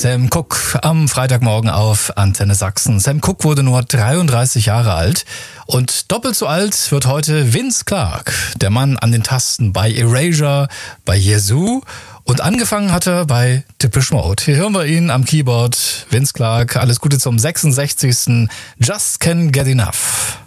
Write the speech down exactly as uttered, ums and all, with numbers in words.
Sam Cooke am Freitagmorgen auf Antenne Sachsen. Sam Cooke wurde nur dreiunddreißig Jahre alt und doppelt so alt wird heute Vince Clarke, der Mann an den Tasten bei Erasure, bei Yazoo und angefangen hat er bei Depeche Mode. Hier hören wir ihn am Keyboard. Vince Clarke, alles Gute zum sechsundsechzigsten Just Can't Get Enough.